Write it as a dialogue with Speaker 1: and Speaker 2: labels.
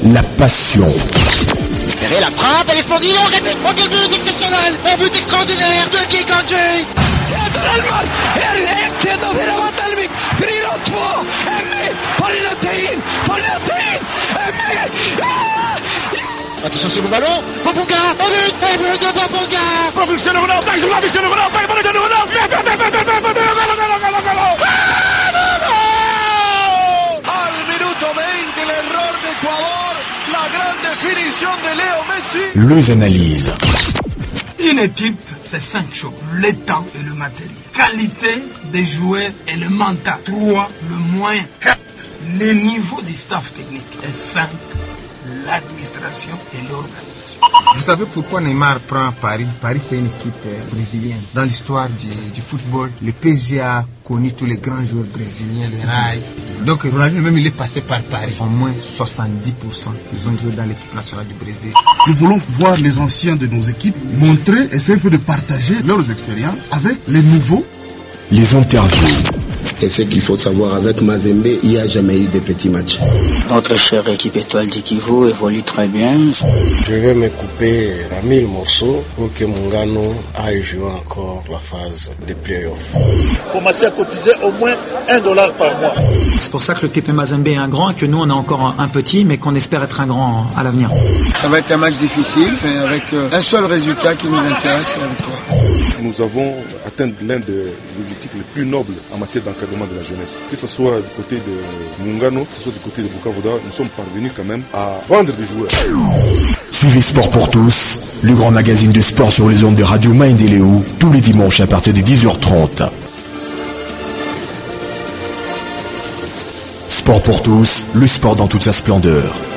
Speaker 1: la passion.
Speaker 2: Et la frappe, elle est splendide, oh quel but exceptionnel, un but extraordinaire de Giganji. Attention c'est le ballon, Papunga, un but de Papunga.
Speaker 3: Propulsione Ronaldo, sulla missione Ronaldo, il pallone di Ronaldo. Al minuto 20 l'errore d'Ecuador, la grande définition de Léo Messi.
Speaker 1: Les analyses.
Speaker 4: Une équipe, c'est 5 choses. Le temps et le matériel. Qualité des joueurs et le mental. 3, le moyen. 4, le niveau du staff technique. Et 5, l'administration et l'organisation.
Speaker 5: Vous savez pourquoi Neymar prend Paris? Paris, c'est une équipe brésilienne. Dans l'histoire du football, le PSG a connu tous les grands joueurs brésiliens, le Rai. Donc Ronaldo même il est passé par Paris. Au moins 70% ils ont joué dans l'équipe nationale du Brésil.
Speaker 6: Nous voulons voir les anciens de nos équipes montrer, essayer un peu de partager leurs expériences avec les nouveaux.
Speaker 1: Les interviews.
Speaker 7: Et ce qu'il faut savoir, avec Mazembe, il n'y a jamais eu de petits matchs.
Speaker 8: Notre chère équipe Étoile du Kivu évolue très bien.
Speaker 9: Je vais me couper à 1000 morceaux pour que Mungano aille jouer encore la phase des playoffs.
Speaker 6: Commencer à cotiser au moins $1 par mois.
Speaker 10: C'est pour ça que le TP Mazembe est un grand et que nous on est encore un petit, mais qu'on espère être un grand à l'avenir.
Speaker 5: Ça va être un match difficile, mais avec un seul résultat qui nous intéresse, c'est la victoire.
Speaker 11: Nous avons atteint l'un des objectifs les plus nobles en matière d'encadrement de la jeunesse. Que ce soit du côté de Mungano, que ce soit du côté de Bukavoda, nous sommes parvenus quand même à vendre des joueurs.
Speaker 1: Suivez Sport pour tous, le grand magazine de sport sur les ondes de Radio Mind et Léo, tous les dimanches à partir de 10h30. Sport pour tous, le sport dans toute sa splendeur.